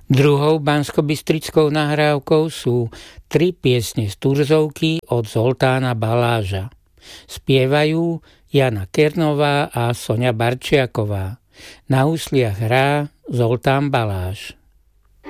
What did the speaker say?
Druhou banskobystrickou nahrávkou sú 3 piesne z Turzovky od Zoltána Baláža. Spievajú Jana Kernová a Soňa Barčiaková. Na husliach hrá Zoltán Baláž.